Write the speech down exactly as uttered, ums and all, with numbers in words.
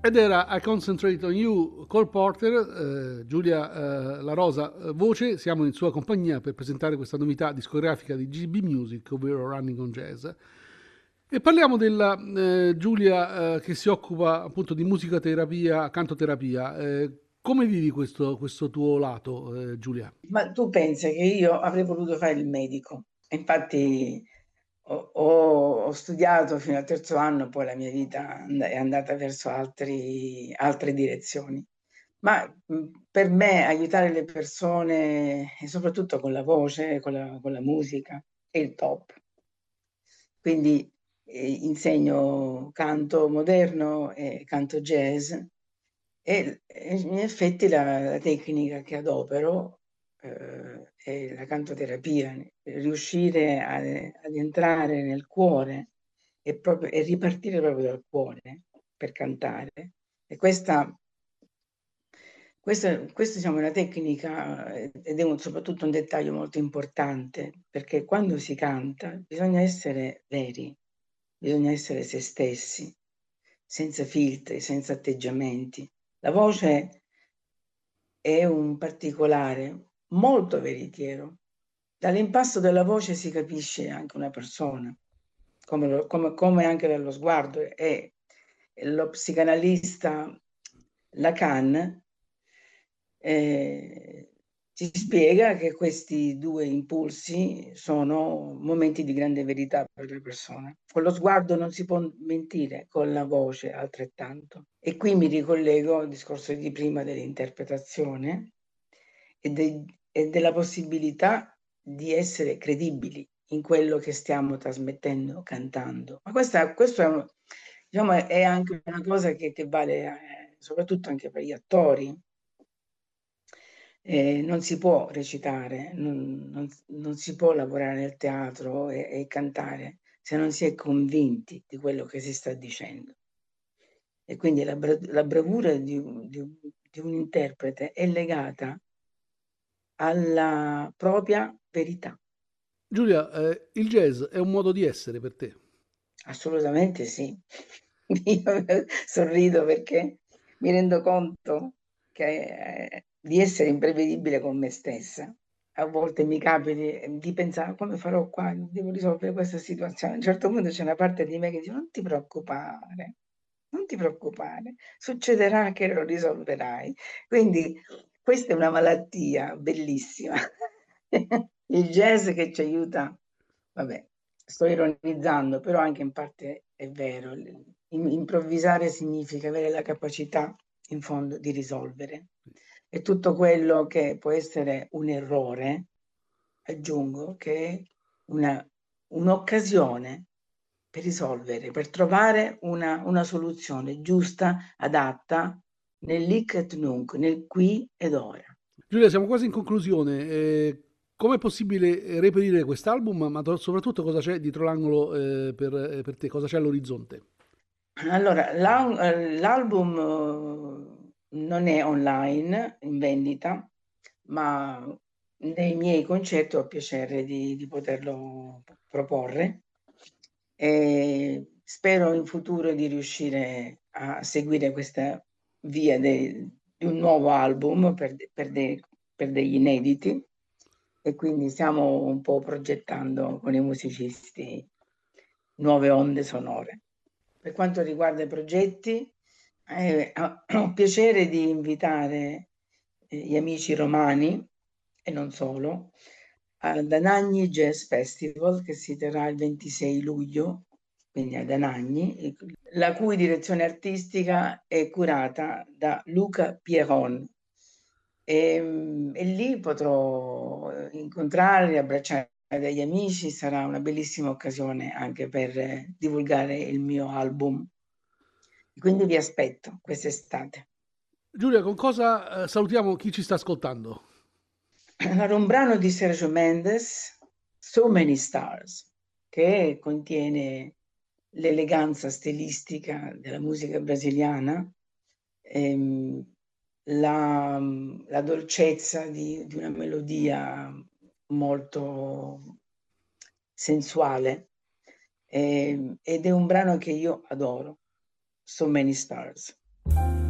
Ed era I Concentrate on You, Cole Porter, eh, Giulia eh, La Rosa, eh, voce. Siamo in sua compagnia per presentare questa novità discografica di G B Music, ovvero Running on Jazz. E parliamo della eh, Giulia eh, che si occupa appunto di musicoterapia, cantoterapia. Eh, come vivi questo, questo tuo lato, eh, Giulia? Ma tu pensi che io avrei voluto fare il medico? Infatti ho, ho- ho studiato fino al terzo anno, poi la mia vita and- è andata verso altri- altre direzioni. Ma mh, per me aiutare le persone, e soprattutto con la voce, con la, con la musica, è il top. Quindi eh, insegno canto moderno e canto jazz e, e in effetti la, la tecnica che adopero eh, è la cantoterapia, riuscire a- ad entrare nel cuore e, proprio, e ripartire proprio dal cuore per cantare. E questa, questa, questa diciamo, è una tecnica eh, ed è un- soprattutto un dettaglio molto importante, perché quando si canta bisogna essere veri, bisogna essere se stessi, senza filtri, senza atteggiamenti. La voce è un particolare molto veritiero. Dall'impasto della voce si capisce anche una persona, come, lo- come- come anche dallo sguardo. E lo psicanalista Lacan eh, ci spiega che questi due impulsi sono momenti di grande verità per le persone. Con lo sguardo non si può mentire, con la voce altrettanto. E qui mi ricollego al discorso di prima dell'interpretazione e, de- e della possibilità di essere credibili in quello che stiamo trasmettendo, cantando. Ma questa, questo è, un- diciamo, è anche una cosa che, che vale eh, soprattutto anche per gli attori. Eh, non si può recitare, non, non- non si può lavorare nel teatro e, e cantare se non si è convinti di quello che si sta dicendo. E quindi la, bra- la bravura di, un- di un di un interprete è legata alla propria verità. Giulia, eh, il jazz è un modo di essere per te? Assolutamente sì. Io sorrido perché mi rendo conto che, eh, di essere imprevedibile con me stessa. A volte mi capita di, di pensare come farò qua, devo risolvere questa situazione. A un certo punto c'è una parte di me che dice non ti preoccupare, non ti preoccupare, succederà che lo risolverai. Quindi questa è una malattia bellissima. Il jazz che ci aiuta, vabbè, sto ironizzando, però anche in parte è vero. Im- Improvvisare significa avere la capacità, in fondo, di risolvere. E tutto quello che può essere un errore, aggiungo, che è una- un'occasione per risolvere, per trovare una, una soluzione giusta, adatta, nell'hic et nunc, nel qui ed ora. Giulia, siamo quasi in conclusione. Eh, com'è possibile reperire quest'album, ma to- soprattutto cosa c'è dietro l'angolo eh, per, eh, per te, cosa c'è all'orizzonte? Allora, l'al- eh, l'album eh, non è online in vendita, ma nei miei concerti ho piacere di, di poterlo proporre e spero in futuro di riuscire a seguire questa via de- di un nuovo album per, per dei- per degli inediti e quindi stiamo un po' progettando con i musicisti nuove onde sonore. Per quanto riguarda i progetti, eh, ho piacere di invitare eh, gli amici romani e non solo ad Anagni Jazz Festival che si terrà il ventisei luglio, quindi ad Anagni, la cui direzione artistica è curata da Luca Pieron. E, e lì potrò eh, incontrare, abbracciare degli amici, sarà una bellissima occasione anche per eh, divulgare il mio album. Quindi vi aspetto quest'estate. Giulia, con cosa eh, salutiamo chi ci sta ascoltando? Allora, un brano di Sergio Mendes, So Many Stars, che contiene l'eleganza stilistica della musica brasiliana, ehm, la, la dolcezza di, di una melodia molto sensuale, ehm, ed è un brano che io adoro, So Many Stars. Ciao.